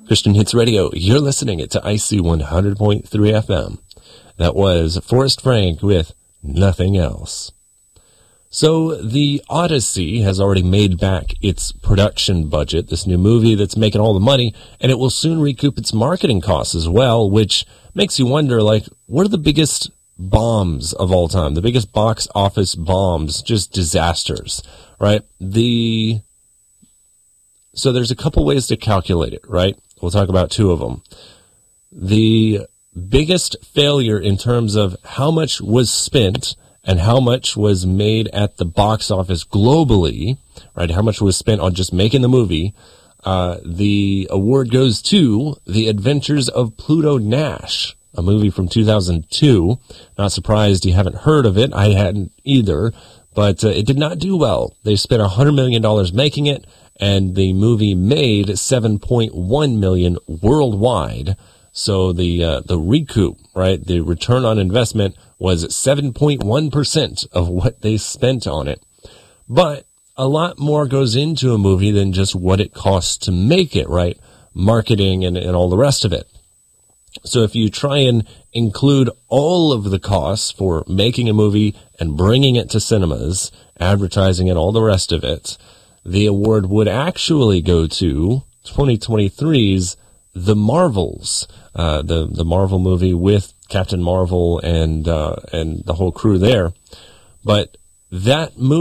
Christian Hits Radio. You're listening to IC 100.3 FM. That was Forrest Frank with Nothing Else. So the Odyssey has already made back its production budget, this new movie that's making all the money, and it will soon recoup its marketing costs as well, which makes you wonder, like, what are the biggest bombs of all time? The biggest box office bombs, just disasters, right? So there's a couple ways to calculate it, right? We'll talk about two of them. The biggest failure in terms of how much was spent and how much was made at the box office globally, right? How much was spent on just making the movie. The award goes to The Adventures of Pluto Nash, a movie from 2002. Not surprised you haven't heard of it. I hadn't either, but it did not do well. They spent $100 million making it, and the movie made $7.1 million worldwide. So the recoup, right, the return on investment was 7.1% of what they spent on it. But a lot more goes into a movie than just what it costs to make it, right? Marketing and all the rest of it. So if you try and include all of the costs for making a movie and bringing it to cinemas, advertising and all the rest of it, the award would actually go to 2023's The Marvels, the Marvel movie with Captain Marvel and the whole crew there. But that movie